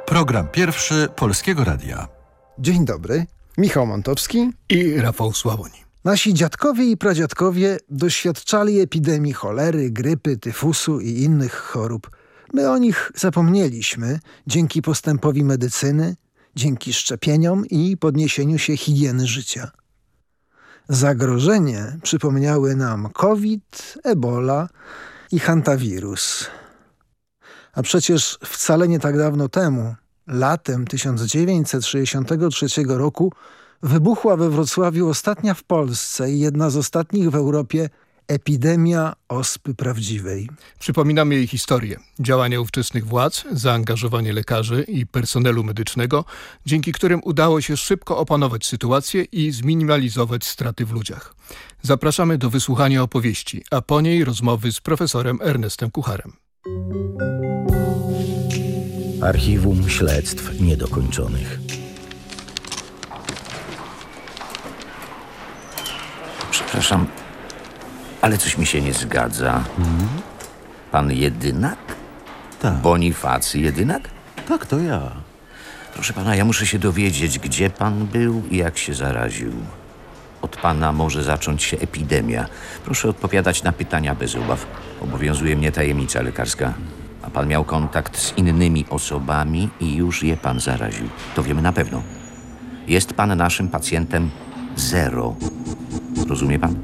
Program pierwszy Polskiego Radia. Dzień dobry, Michał Montowski i Rafał Sławoń. Nasi dziadkowie i pradziadkowie doświadczali epidemii cholery, grypy, tyfusu i innych chorób. My o nich zapomnieliśmy dzięki postępowi medycyny, dzięki szczepieniom i podniesieniu się higieny życia. Zagrożenie przypomniały nam COVID, Ebola i hantawirus. A przecież wcale nie tak dawno temu, latem 1963 roku, wybuchła we Wrocławiu ostatnia w Polsce i jedna z ostatnich w Europie epidemia ospy prawdziwej. Przypominamy jej historię, działania ówczesnych władz, zaangażowanie lekarzy i personelu medycznego, dzięki którym udało się szybko opanować sytuację i zminimalizować straty w ludziach. Zapraszamy do wysłuchania opowieści, a po niej rozmowy z profesorem Ernestem Kucharem. Archiwum Śledztw Niedokończonych. Przepraszam, ale coś mi się nie zgadza. Pan Jedynak? Tak. Bonifacy Jedynak? Tak, to ja. Proszę pana, ja muszę się dowiedzieć, gdzie pan był i jak się zaraził. Od pana może zacząć się epidemia. Proszę odpowiadać na pytania bez obaw. Obowiązuje mnie tajemnica lekarska. A pan miał kontakt z innymi osobami i już je pan zaraził. To wiemy na pewno. Jest pan naszym pacjentem 0. Rozumie pan?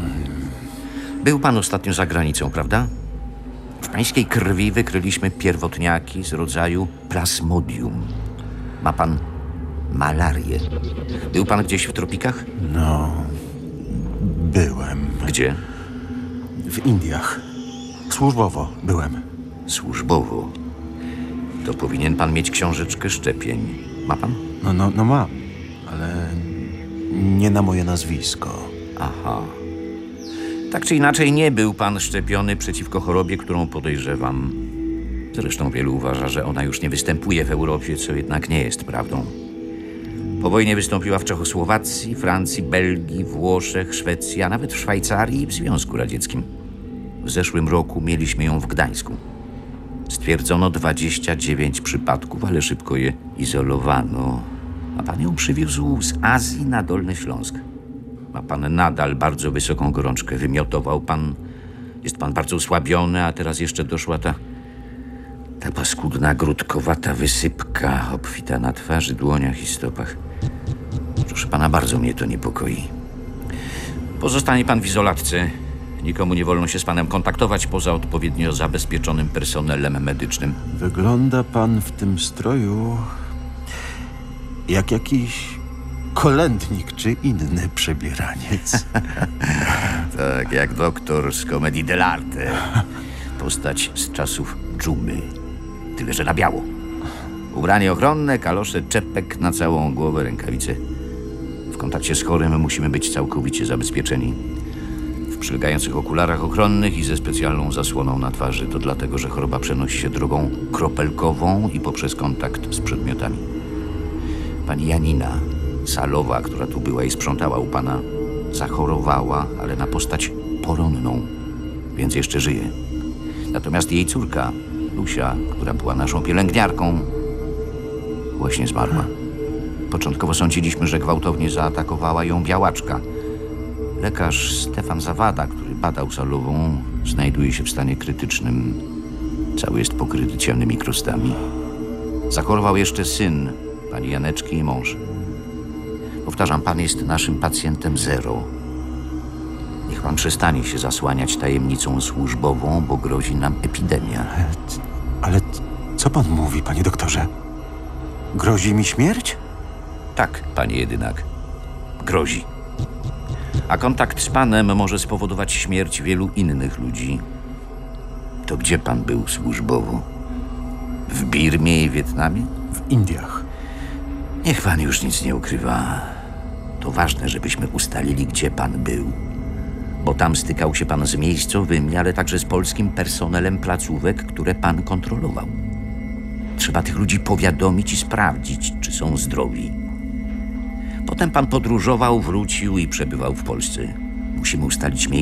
Był pan ostatnio za granicą, prawda? W pańskiej krwi wykryliśmy pierwotniaki z rodzaju plasmodium. Ma pan malarię. Był pan gdzieś w tropikach? No, byłem. Gdzie? W Indiach. Służbowo byłem. Służbowo. To powinien pan mieć książeczkę szczepień. Ma pan? No mam, ale nie na moje nazwisko. Aha. Tak czy inaczej nie był pan szczepiony przeciwko chorobie, którą podejrzewam. Zresztą wielu uważa, że ona już nie występuje w Europie, co jednak nie jest prawdą. Po wojnie wystąpiła w Czechosłowacji, Francji, Belgii, Włoszech, Szwecji, a nawet w Szwajcarii i w Związku Radzieckim. W zeszłym roku mieliśmy ją w Gdańsku. Stwierdzono 29 przypadków, ale szybko je izolowano. A pan ją przywiózł z Azji na Dolny Śląsk. Ma pan nadal bardzo wysoką gorączkę. Wymiotował pan. Jest pan bardzo osłabiony, a teraz jeszcze doszła ta paskudna, grudkowata wysypka obfita na twarzy, dłoniach i stopach. Proszę pana, bardzo mnie to niepokoi. Pozostanie pan w izolatce. Nikomu nie wolno się z panem kontaktować poza odpowiednio zabezpieczonym personelem medycznym. Wygląda pan w tym stroju jak jakiś kolędnik czy inny przebieraniec. Tak, jak doktor z komedii dell'arte. Postać z czasów dżumy. Tyle, że na biało. Ubranie ochronne, kalosze, czepek na całą głowę, rękawice. W kontakcie z chorym musimy być całkowicie zabezpieczeni. W przylegających okularach ochronnych i ze specjalną zasłoną na twarzy. To dlatego, że choroba przenosi się drogą kropelkową i poprzez kontakt z przedmiotami. Pani Janina Salowa, która tu była i sprzątała u pana, zachorowała, ale na postać poronną, więc jeszcze żyje. Natomiast jej córka, Lusia, która była naszą pielęgniarką, właśnie zmarła. Początkowo sądziliśmy, że gwałtownie zaatakowała ją białaczka. Lekarz Stefan Zawada, który badał Salową, znajduje się w stanie krytycznym. Cały jest pokryty ciemnymi krostami. Zachorował jeszcze syn pani Janeczki i mąż. Powtarzam, pan jest naszym pacjentem 0. Niech pan przestanie się zasłaniać tajemnicą służbową, bo grozi nam epidemia. Ale co pan mówi, panie doktorze? Grozi mi śmierć? Tak, panie Jedynak. Grozi. A kontakt z panem może spowodować śmierć wielu innych ludzi. To gdzie pan był służbowo? W Birmie i Wietnamie? W Indiach. Niech pan już nic nie ukrywa. To ważne, żebyśmy ustalili, gdzie pan był. Bo tam stykał się pan z miejscowymi, ale także z polskim personelem placówek, które pan kontrolował. Trzeba tych ludzi powiadomić i sprawdzić, czy są zdrowi. Potem pan podróżował, wrócił i przebywał w Polsce. Musimy ustalić miejsce,